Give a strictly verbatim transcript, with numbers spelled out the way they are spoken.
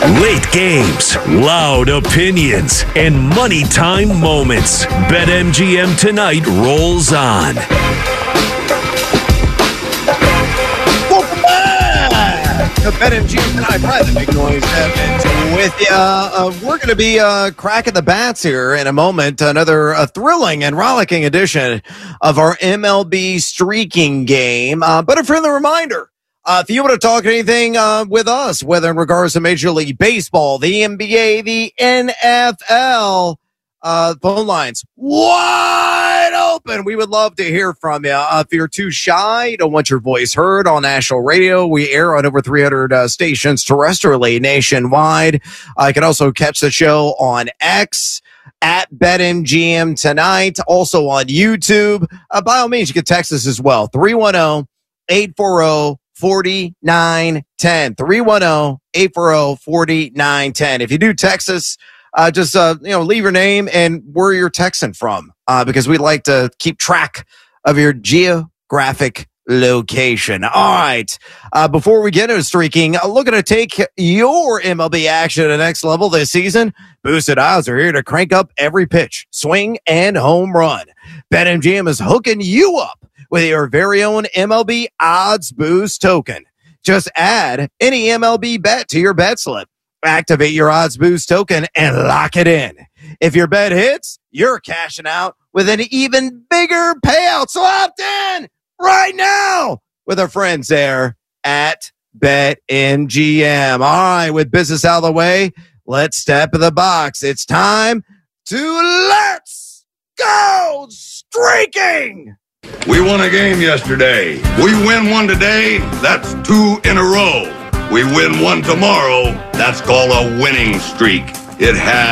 Late games, loud opinions, and money time moments. BetMGM Tonight rolls on. Welcome back to BetMGM Tonight. Probably the big noise Evans with you. Uh, we're going to be uh, cracking the bats here in a moment. Another uh, thrilling and rollicking edition of our M L B streaking game. Uh, but a friendly reminder. Uh, if you want to talk anything uh, with us, whether in regards to Major League Baseball, the N B A, the N F L, uh, phone lines wide open. We would love to hear from you. Uh, if you're too shy, you don't want your voice heard on national radio, we air on over three hundred uh, stations terrestrially nationwide. Uh, you can also catch the show on X at BetMGM Tonight, also on YouTube. Uh, by all means, you can text us as well. three one zero, eight four zero, forty-nine ten. three one zero, eight four zero, forty-nine ten. If you do text us, uh, just uh, you know, leave your name and where you're texting from, uh, because we'd like to keep track of your geographic location. All right. Uh, before we get into streaking, uh, looking to take your M L B action to the next level this season. Boosted odds are here to crank up every pitch, swing, and home run. BetMGM is hooking you up with your very own M L B Odds Boost token. Just add any M L B bet to your bet slip. Activate your Odds Boost token and lock it in. If your bet hits, you're cashing out with an even bigger payout. So opt in right now with our friends there at BetMGM. All right, with business out of the way, let's step in the box. It's time to let's go streaking. We won a game yesterday. We win one today, that's two in a row. We win one tomorrow, that's called a winning streak. It has